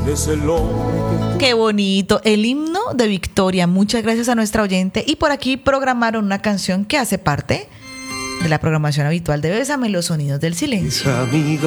Tienes el hombre. Qué bonito, el himno de Victoria. Muchas gracias a nuestra oyente. Y por aquí programaron una canción que hace parte de la programación habitual de Bésame, los sonidos del silencio. Amiga.